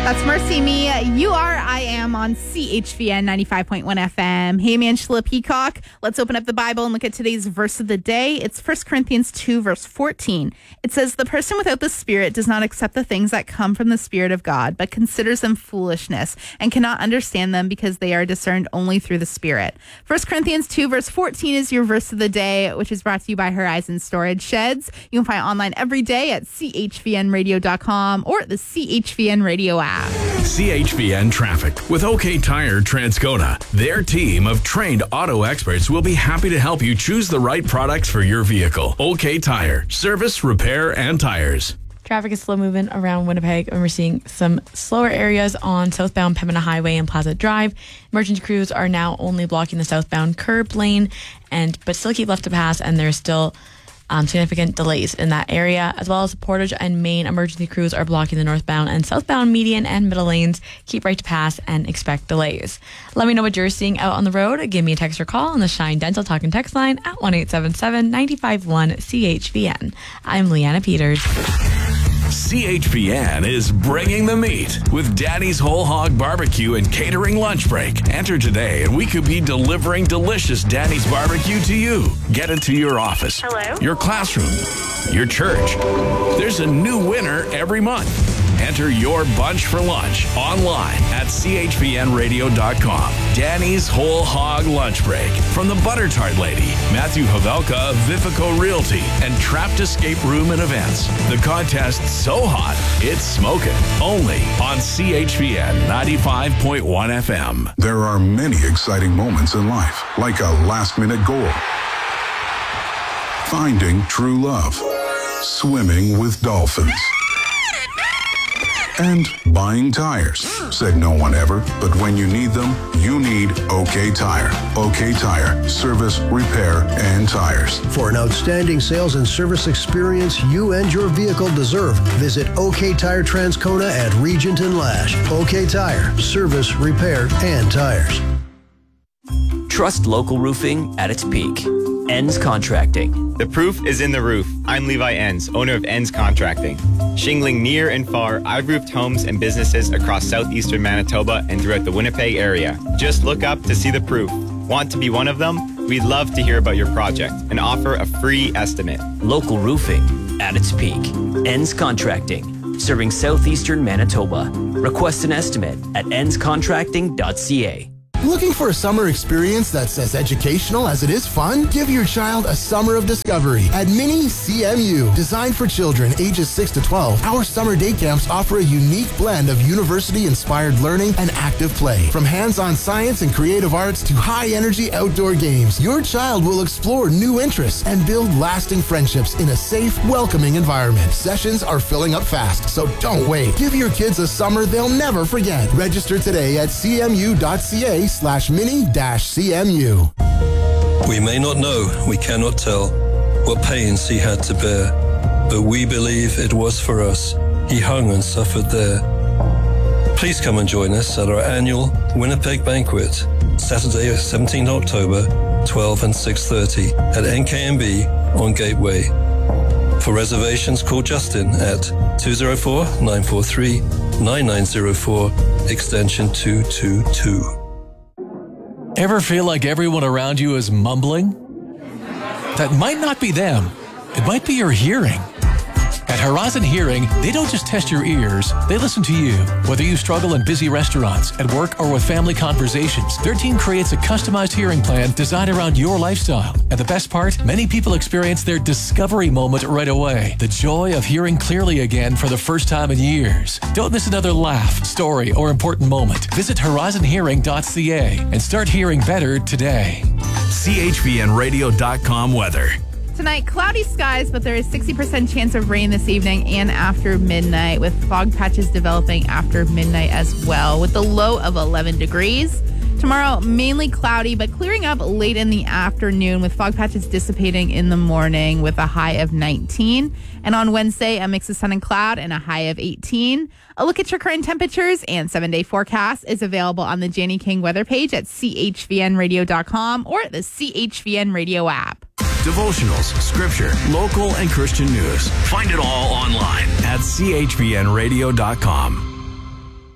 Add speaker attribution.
Speaker 1: That's Mercy Me. You are, I am on CHVN 95.1 FM. Hey, I'm Angela Peacock. Let's open up the Bible and look at today's verse of the day. It's 1 Corinthians 2, verse 14. It says, the person without the Spirit does not accept the things that come from the Spirit of God, but considers them foolishness and cannot understand them because they are discerned only through the Spirit. 1 Corinthians 2, verse 14 is your verse of the day, which is brought to you by Horizon Storage Sheds. You can find it online every day at chvnradio.com or the CHVN Radio app.
Speaker 2: CHVN Traffic with OK Tire Transcona. Their team of trained auto experts will be happy to help you choose the right products for your vehicle. OK Tire. Service, repair, and tires.
Speaker 3: Traffic is slow moving around Winnipeg, and we're seeing some slower areas on southbound Pembina Highway and Plaza Drive. Emergency crews are now only blocking the southbound curb lane, but still keep left to pass, and there's still significant delays in that area, as well as Portage and Main emergency crews are blocking the northbound and southbound median and middle lanes. Keep right to pass and expect delays. Let me know what you're seeing out on the road. Give me a text or call on the Shine Dental Talk and Text line at 1-877-951-CHVN. I'm Leanna Peters.
Speaker 2: CHVN is bringing the meat with Danny's Whole Hog Barbecue and Catering Lunch Break. Enter today and we could be delivering delicious Danny's Barbecue to you. Get it to your office, your classroom, your church. There's a new winner every month. Enter your bunch for lunch online at chvnradio.com. Danny's Whole Hog Lunch Break from the Butter Tart Lady, Matthew Havelka of Vivico Realty, and Trapped Escape Room and Events. The contest so hot, it's smoking. Only on CHVN 95.1 FM.
Speaker 4: There are many exciting moments in life, like a last-minute goal, finding true love, swimming with dolphins, and buying tires. Said no one ever, but when you need them, you need OK Tire. OK Tire. Service, repair, and tires.
Speaker 5: For an outstanding sales and service experience you and your vehicle deserve, visit OK Tire Transcona at Regent and Lash. OK Tire. Service, repair, and tires.
Speaker 6: Trust local roofing at its peak. Enns Contracting.
Speaker 7: The proof is in the roof. I'm Levi Enns, owner of Enns Contracting. Shingling near and far, I've roofed homes and businesses across southeastern Manitoba and throughout the Winnipeg area. Just look up to see the proof. Want to be one of them? We'd love to hear about your project and offer a free estimate.
Speaker 6: Local roofing at its peak. Enns Contracting. Serving southeastern Manitoba. Request an estimate at ennscontracting.ca.
Speaker 8: Looking for a summer experience that's as educational as it is fun? Give your child a summer of discovery at Mini CMU. Designed for children ages 6 to 12, our summer day camps offer a unique blend of university-inspired learning and active play. From hands-on science and creative arts to high-energy outdoor games, your child will explore new interests and build lasting friendships in a safe, welcoming environment. Sessions are filling up fast, so don't wait. Give your kids a summer they'll never forget. Register today at cmu.ca/mini-CMU.
Speaker 9: We may not know, we cannot tell what pains he had to bear, but we believe it was for us. He hung and suffered there. Please come and join us at our annual Winnipeg Banquet, Saturday, 17th October, 12 and 6:30 at NKMB on Gateway. For reservations, call Justin at 204-943-9904, extension 222.
Speaker 10: Ever feel like everyone around you is mumbling? That might not be them. It might be your hearing. At Horizon Hearing, they don't just test your ears, they listen to you. Whether you struggle in busy restaurants, at work, or with family conversations, their team creates a customized hearing plan designed around your lifestyle. And the best part, many people experience their discovery moment right away. The joy of hearing clearly again for the first time in years. Don't miss another laugh, story, or important moment. Visit horizonhearing.ca and start hearing better today.
Speaker 2: CHVNradio.com weather.
Speaker 1: Tonight, cloudy skies, but there is 60% chance of rain this evening and after midnight, with fog patches developing after midnight as well, with the low of 11 degrees. Tomorrow, mainly cloudy, but clearing up late in the afternoon, with fog patches dissipating in the morning with a high of 19. And on Wednesday, a mix of sun and cloud and a high of 18. A look at your current temperatures and 7-day forecast is available on the Janie King weather page at chvnradio.com or the CHVN Radio app.
Speaker 2: Devotionals, scripture, local and Christian news. Find it all online at chvnradio.com.